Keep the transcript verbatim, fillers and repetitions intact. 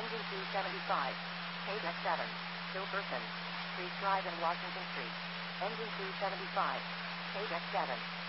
Engine two seventy-five. Page X seven. Tilperson. Street Drive in Washington Street. Engine two seventy-five. Page X seven.